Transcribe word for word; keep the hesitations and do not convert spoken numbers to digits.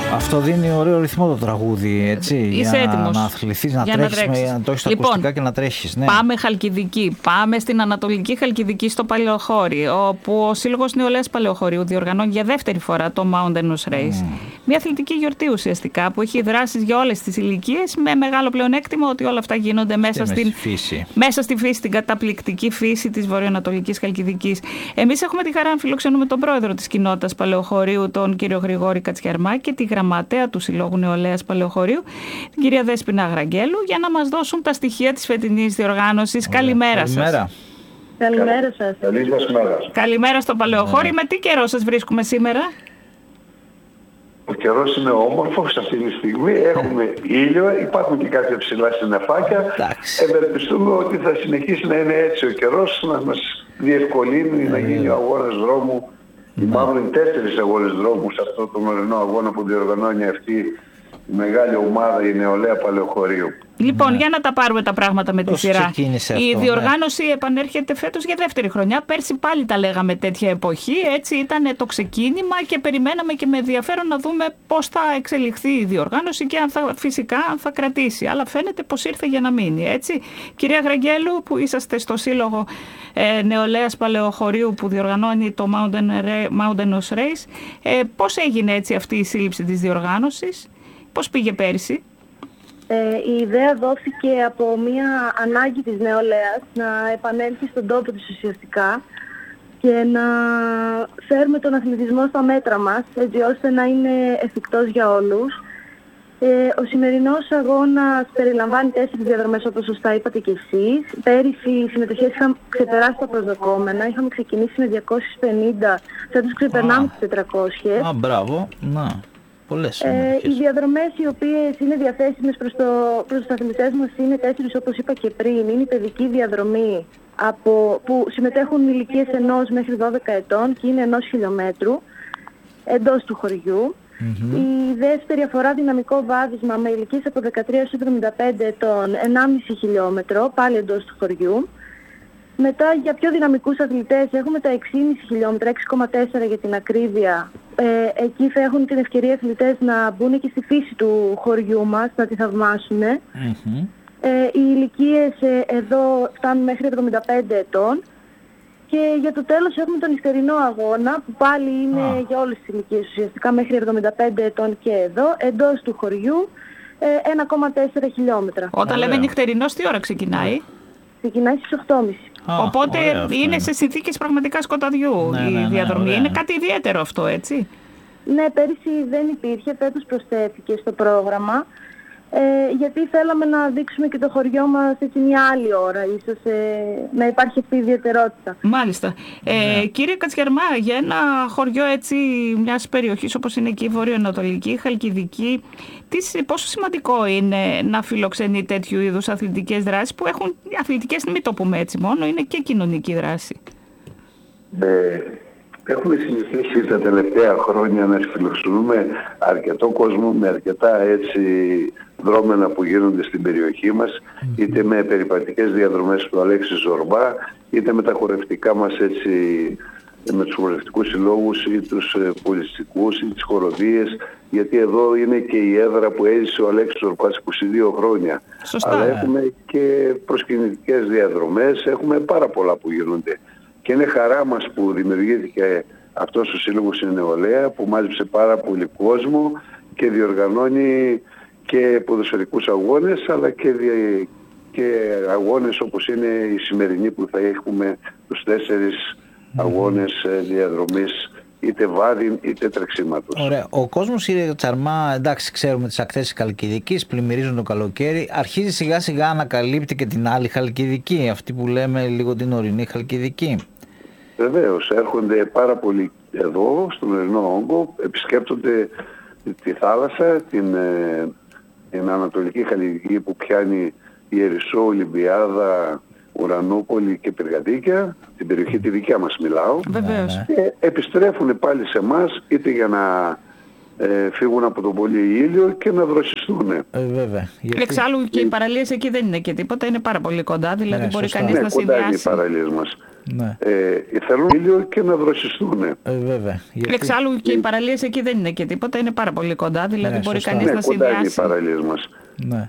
Αυτό δίνει ωραίο ρυθμό το τραγούδι, έτσι. Είσαι για έτοιμος. να αθληθείς, να τρέχεις, με, να το έχεις στα λοιπόν, ακουστικά και να τρέχεις. Ναι. Πάμε Χαλκιδική, πάμε στην Ανατολική Χαλκιδική στο Παλαιοχώρι, όπου ο Σύλλογος Νεολαίας Παλαιοχωρίου διοργανώνει για δεύτερη φορά το Mountainous Race. Mm. Μια αθλητική γιορτή ουσιαστικά που έχει δράσεις για όλες τις ηλικίες, με μεγάλο πλεονέκτημα ότι όλα αυτά γίνονται μέσα, στην, φύση. μέσα στη φύση, την καταπληκτική φύση της βορειοανατολικής Χαλκιδικής. Εμείς έχουμε τη χαρά να φιλοξενούμε τον πρόεδρο της κοινότητας Παλαιοχωρίου, τον κύριο Γρηγόρη Κατσιαρμά, και τη γραμματέα του Συλλόγου Νεολαίας Παλαιοχωρίου, την κυρία Δέσποινα Αγραγγέλου, για να μας δώσουν τα στοιχεία της φετινής διοργάνωσης. Καλημέρα, Καλημέρα σας. Καλημέρα σας. Καλή μας μέρα. Καλημέρα στο Παλαιοχώρι. Με τι καιρό σας βρίσκουμε σήμερα? Ο καιρός είναι όμορφος αυτή τη στιγμή. Έχουμε ήλιο, υπάρχουν και κάποια ψηλά συννεφάκια. Ευελπιστούμε ότι θα συνεχίσει να είναι έτσι ο καιρός, να μας διευκολύνει να γίνει ο αγώνας δρόμου. Υπάρχουν mm. τέσσερις αγώνες δρόμου σε αυτό το μερινό αγώνα που διοργανώνει αυτή η μεγάλη ομάδα, η Νεολαία Παλαιοχωρίου. Λοιπόν, ναι. για να τα πάρουμε τα πράγματα με τη Πώς σειρά. Αυτό, η διοργάνωση ναι. επανέρχεται φέτος για δεύτερη χρονιά. Πέρσι πάλι τα λέγαμε τέτοια εποχή. Έτσι ήταν το ξεκίνημα και περιμέναμε και με ενδιαφέρον να δούμε πώς θα εξελιχθεί η διοργάνωση και αν θα, φυσικά αν θα κρατήσει. Αλλά φαίνεται πως ήρθε για να μείνει. Έτσι. Κυρία Γραγγέλου, που είσαστε στο Σύλλογο ε, Νεολαίας Παλαιοχωρίου που διοργανώνει το Mountainous Race, ε, πώς έγινε έτσι αυτή η σύλληψη της διοργάνωσης? Πώς πήγε πέρυσι? Ε, η ιδέα δόθηκε από μια ανάγκη της νεολαίας να επανέλθει στον τόπο της ουσιαστικά και να φέρουμε τον αθλητισμό στα μέτρα μας, έτσι ώστε να είναι εφικτός για όλους. Ε, ο σημερινός αγώνας περιλαμβάνει τέσσερις διαδρομές, όπως σωστά είπατε και εσείς. Πέρυσι οι συμμετοχές είχαν ξεπεράσει τα προσδοκόμενα. Είχαμε ξεκινήσει με διακόσιες πενήντα, φέτος ξεπερνάμε τις τετρακόσιες. Α, μπράβο, να. Ε, οι διαδρομές οι οποίες είναι διαθέσιμες προς, το, προς τους αθλητές μας είναι τέσσερις, όπως είπα και πριν. Είναι η παιδική διαδρομή από, που συμμετέχουν ηλικίες ενός μέχρι δώδεκα ετών και είναι ενός χιλιόμετρου εντός του χωριού. Mm-hmm. Η δεύτερη αφορά δυναμικό βάδισμα με ηλικίες από δεκατρία έως εβδομήντα πέντε ετών, ενάμιση χιλιόμετρο, πάλι εντός του χωριού. Μετά για πιο δυναμικούς αθλητές έχουμε τα έξι κόμμα πέντε χιλιόμετρα, έξι κόμμα τέσσερα για την ακρίβεια. Ε, εκεί θα έχουν την ευκαιρία οι αθλητές να μπουν και στη φύση του χωριού μας, να τη θαυμάσουν. Mm-hmm. Ε, οι ηλικίες ε, εδώ φτάνουν μέχρι εβδομήντα πέντε ετών. Και για το τέλος έχουμε τον νυχτερινό αγώνα, που πάλι είναι ah. για όλες τις ηλικίες ουσιαστικά, μέχρι εβδομήντα πέντε ετών και εδώ, εντός του χωριού, ε, ένα κόμμα τέσσερα χιλιόμετρα. Όταν λέμε νυχτερινός, τι ώρα ξεκινάει? Ξεκινάει στις οκτώ και μισή. Ah, Οπότε ωραία, είναι, είναι σε συνθήκες πραγματικά σκοταδιού ναι, η ναι, ναι, διαδρομή. Ναι, είναι κάτι ιδιαίτερο αυτό, έτσι? Ναι, πέρυσι δεν υπήρχε, φέτος προσθέθηκε στο πρόγραμμα. Ε, γιατί θέλαμε να δείξουμε και το χωριό μας έτσι μια άλλη ώρα, ίσως ε, να υπάρχει αυτή η ιδιαιτερότητα. Μάλιστα. Ε, yeah. Κύριε Κατσιαρμά, για ένα χωριό έτσι μιας περιοχής όπως είναι εκεί η βορειοανατολική, η Χαλκιδική, τι, πόσο σημαντικό είναι να φιλοξενεί τέτοιου είδους αθλητικές δράσεις που έχουν αθλητικές, μην το πούμε έτσι μόνο, είναι και κοινωνική δράση? Ε, έχουμε συνηθίσει τα τελευταία χρόνια να φιλοξενούμε αρκετό κόσμο με αρκετά έτσι δρόμενα που γίνονται στην περιοχή μας, είτε με περιπατικές διαδρομές του Αλέξη Ζορμπά, είτε με τα χορευτικά μας έτσι, με τους χορευτικούς συλλόγους ή τους ε, πολιστικούς ή τις χοροδίες, γιατί εδώ είναι και η έδρα που έζησε ο Αλέξης Ζορμπάς είκοσι δύο χρόνια. Σωστά. Αλλά έχουμε και προσκυνητικές διαδρομές, έχουμε πάρα πολλά που γίνονται. Και είναι χαρά μας που δημιουργήθηκε αυτός ο σύλλογος στην Νεολαία, που μάζεψε πάρα πολύ κόσμο και διοργανώνει και ποδοσφαιρικούς αγώνες, αλλά και, δι... και αγώνες όπως είναι η σημερινή που θα έχουμε τους τέσσερις mm. αγώνες διαδρομής, είτε βάδιν είτε τρεξίματος. Ωραία. Ο κόσμος, κύριε Τσαρμά, εντάξει, ξέρουμε τις ακτές της Χαλκιδικής, πλημμυρίζουν το καλοκαίρι, αρχίζει σιγά σιγά να ανακαλύπτει και την άλλη Χαλκιδική, αυτή που λέμε λίγο την ορεινή Χαλκιδική. Βεβαίως, έρχονται πάρα πολλοί εδώ, στον ορεινό όγκο, επισκέπτονται τη θάλασσα, την, την Ανατολική Χαλκιδική που πιάνει η Ερισσό, Ολυμπιάδα, Ουρανούπολη και Πυργαδίκια, την περιοχή τη δικιά μας μιλάω. Βεβαίως. Και επιστρέφουν πάλι σε εμάς, είτε για να ε, φύγουν από τον πολύ ήλιο και να δροσιστούν. Ε, βέβαια. Γιατί... Εξάλλου και οι παραλίες εκεί δεν είναι και τίποτα, είναι πάρα πολύ κοντά, δηλαδή ναι, μπορεί κανείς ναι, να συνδυάσει. Ναι, κοντά είναι οι παραλίες μας. Ναι. Ε, θέλουν ήλιο και να δροσιστούν. Ε, βέβαια. Γιατί... Εξάλλου και οι παραλίες εκεί δεν είναι και τίποτα, είναι πάρα πολύ κοντά, δηλαδή Ναι, μπορεί σωστά. κανείς Ναι, να κοντά είναι οι συνδυάσει. παραλίες μας. Ναι.